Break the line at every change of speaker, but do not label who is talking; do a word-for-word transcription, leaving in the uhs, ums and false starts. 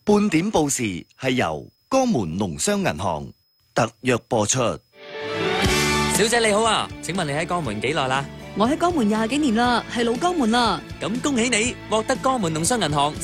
半點報時係由江門農商銀行特約播出。
小姐你好啊，請問你喺江門幾耐啦？
我喺江門廿幾年啦，係老江門啦。
咁恭喜你獲得江門農商銀行